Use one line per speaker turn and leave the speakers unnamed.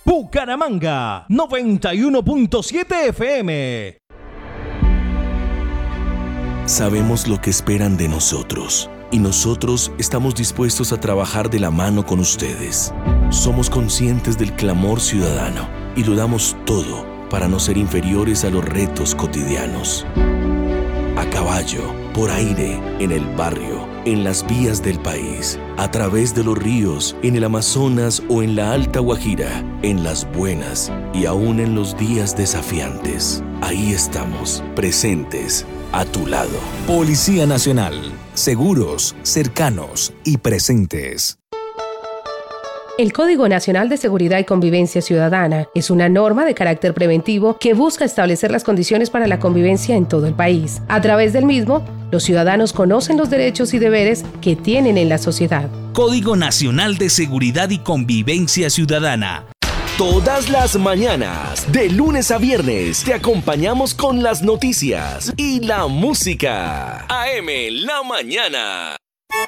Bucaramanga 91.7 FM.
Sabemos lo que esperan de nosotros y nosotros estamos dispuestos a trabajar de la mano con ustedes. Somos conscientes del clamor ciudadano y lo damos todo para no ser inferiores a los retos cotidianos. A caballo, por aire, en el barrio, en las vías del país, a través de los ríos, en el Amazonas o en la Alta Guajira, en las buenas y aún en los días desafiantes. Ahí estamos, presentes, a tu lado.
Policía Nacional, seguros, cercanos y presentes.
El Código Nacional de Seguridad y Convivencia Ciudadana es una norma de carácter preventivo que busca establecer las condiciones para la convivencia en todo el país. A través del mismo, los ciudadanos conocen los derechos y deberes que tienen en la sociedad.
Código Nacional de Seguridad y Convivencia Ciudadana.
Todas las mañanas, de lunes a viernes, te acompañamos con las noticias y la música. AM La Mañana.